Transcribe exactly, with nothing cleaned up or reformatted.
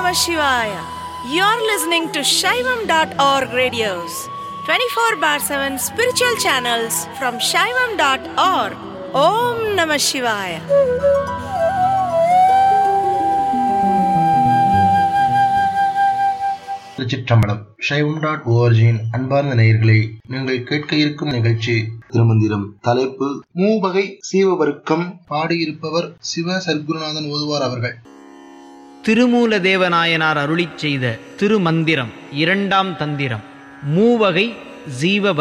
Namah Shivaya. You're listening to Shaivam dot org radios, twenty-four bar seven spiritual channels from Shaivam dot org. Om Namah Shivaya. திருச்சிற்றம்பலம். சைவம் dot ஓஆர்ஜியின் அன்பார்ந்த நேயர்களே, நீங்கள் கேட்க இருக்கும் நிகழ்ச்சி திருமந்திரம். தலைப்பு மூவகை சீவவர்க்கம். பாடியிருப்பவர் சிவ சர்க்குருநாதன் ஓதுவார் அவர்கள். திருமூல தேவநாயனார் அருளிச் செய்த திருமந்திரம் இரண்டாம் தந்திரம். மூவகை ஜீவ